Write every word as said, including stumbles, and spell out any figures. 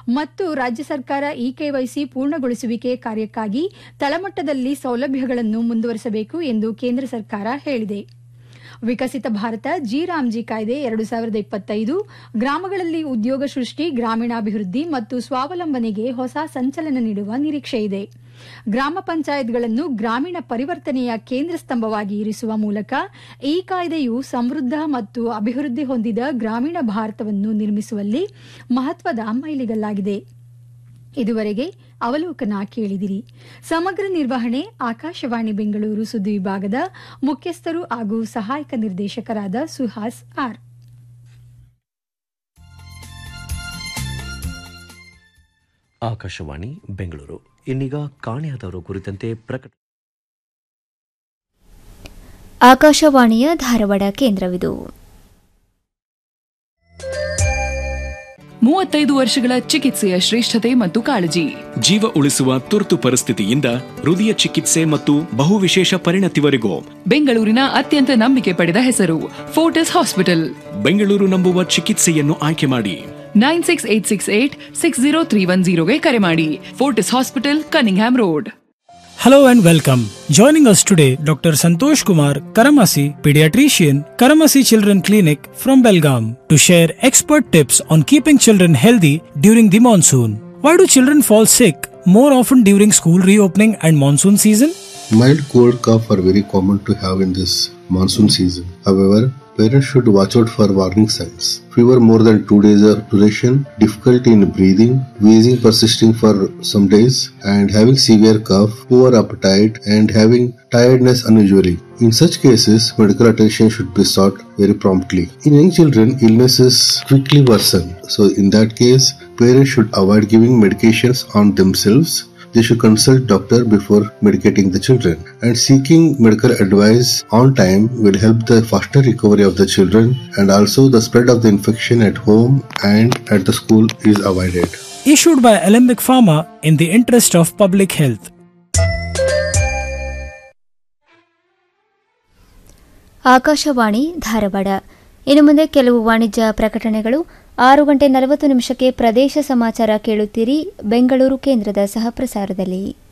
ಮತ್ತು ರಾಜ್ಯ ಸರ್ಕಾರ ಇ ಕೆವೈಸಿ ಪೂರ್ಣಗೊಳಿಸುವಿಕೆ ಕಾರ್ಯಕ್ಕಾಗಿ ತಳಮಟ್ಟದಲ್ಲಿ ಸೌಲಭ್ಯಗಳನ್ನು ಮುಂದುವರಿಸಬೇಕು ಎಂದು ಕೇಂದ್ರ ಸರ್ಕಾರ ಹೇಳಿದೆ. ವಿಕಸಿತ ಭಾರತ ಜಿ ರಾಮ್ಜಿ ಕಾಯ್ದೆ ಎರಡು ಸಾವಿರದ ಇಪ್ಪತ್ತೈದು ಗ್ರಾಮಗಳಲ್ಲಿ ಉದ್ಯೋಗ ಸೃಷ್ಟಿ, ಗ್ರಾಮೀಣಾಭಿವೃದ್ಧಿ ಮತ್ತು ಸ್ವಾವಲಂಬನೆಗೆ ಹೊಸ ಸಂಚಲನ ನೀಡುವ ನಿರೀಕ್ಷೆಯಿದೆ. ಗ್ರಾಮ ಪಂಚಾಯತ್ಗಳನ್ನು ಗ್ರಾಮೀಣ ಪರಿವರ್ತನೆಯ ಕೇಂದ್ರ ಸ್ತಂಭವಾಗಿ ಇರಿಸುವ ಮೂಲಕ ಈ ಕಾಯ್ದೆಯು ಸಮೃದ್ಧ ಮತ್ತು ಅಭಿವೃದ್ಧಿ ಹೊಂದಿದ ಗ್ರಾಮೀಣ ಭಾರತವನ್ನು ನಿರ್ಮಿಸುವಲ್ಲಿ ಮಹತ್ವದ ಮೈಲಿಗಲ್ಲಾಗಿದೆ. ಇದುವರೆಗೆ ಅವಲೋಕನ ಕೇಳಿದಿರಿ. ಸಮಗ್ರ ನಿರ್ವಹಣೆ ಆಕಾಶವಾಣಿ ಬೆಂಗಳೂರು ಸುದ್ದಿ ವಿಭಾಗದ ಮುಖ್ಯಸ್ಥರು ಹಾಗೂ ಸಹಾಯಕ ನಿರ್ದೇಶಕರಾದ ಸುಹಾಸ್ ಆರ್. ಆಕಾಶವಾಣಿ ಬೆಂಗಳೂರು. ಇನ್ನೀಗ ಕಾಣೆಯಾದವರು ಕುರಿತಂತೆ ಪ್ರಕಟ. ಆಕಾಶವಾಣಿಯ ಧಾರವಾಡ ಕೇಂದ್ರವಿದು. ಮೂವತ್ತೈದು ವರ್ಷಗಳ ಚಿಕಿತ್ಸೆಯ ಶ್ರೇಷ್ಠತೆ ಮತ್ತು ಕಾಳಜಿ, ಜೀವ ಉಳಿಸುವ ತುರ್ತು ಪರಿಸ್ಥಿತಿಯಿಂದ ಹೃದಯ ಚಿಕಿತ್ಸೆ ಮತ್ತು ಬಹುವಿಶೇಷ ಪರಿಣತಿವರೆಗೂ ಬೆಂಗಳೂರಿನ ಅತ್ಯಂತ ನಂಬಿಕೆ ಪಡೆದ ಹೆಸರು ಫೋರ್ಟಿಸ್ ಹಾಸ್ಪಿಟಲ್. ಬೆಂಗಳೂರು ನಂಬುವ ಚಿಕಿತ್ಸೆಯನ್ನು ಆಯ್ಕೆ ಮಾಡಿ. Nine six eight six eight six zero three one ಜೀರೋಗೆ ಕರೆ ಮಾಡಿ. Fortis hospital, Cunningham road. Hello and welcome. Joining us today, Doctor Santosh Kumar Karamasi, pediatrician, Karamasi Children Clinic from Belgaum, to share expert tips on keeping children healthy during the monsoon. Why do children fall sick more often during school reopening and monsoon season? Mild cold cough are very common to have in this monsoon season. However, parents should watch out for warning signs. Fever more than two days of duration, difficulty in breathing, wheezing persisting for some days, and having severe cough, poor appetite, and having tiredness unusually. In such cases, medical attention should be sought very promptly. In young children, illnesses quickly worsen. So in that case, parents should avoid giving medications on themselves. They should consult doctor before medicating the children, and seeking medical advice on time will help the faster recovery of the children, and also the spread of the infection at home and at the school is avoided. Issued by Alembic Pharma in the interest of public health. Akashvani Dharwad. ಇನ್ನು ಮುಂದೆ ಕೆಲವು ವಾಣಿಜ್ಯ ಪ್ರಕಟಣೆಗಳು. ಆರು ಗಂಟೆ ನಲವತ್ತು ನಿಮಿಷಕ್ಕೆ ಪ್ರದೇಶ ಸಮಾಚಾರ ಕೇಳುತ್ತೀರಿ ಬೆಂಗಳೂರು ಕೇಂದ್ರದ ಸಹ ಪ್ರಸಾರದಲ್ಲಿ.